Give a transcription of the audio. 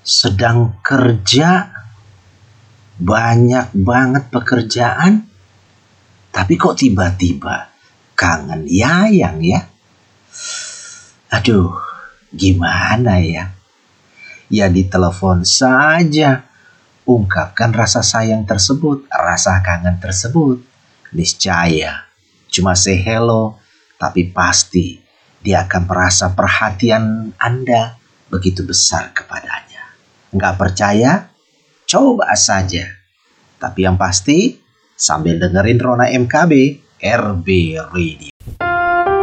sedang kerja, banyak banget pekerjaan, tapi kok tiba-tiba kangen Yayang ya? Aduh, gimana ya? Ya ditelepon saja, ungkapkan rasa sayang tersebut, rasa kangen tersebut. Niscaya, cuma say hello, tapi pasti dia akan merasa perhatian Anda begitu besar kepadanya. Nggak percaya? Coba saja. Tapi yang pasti, sambil dengerin Rona MKB, RB Radio.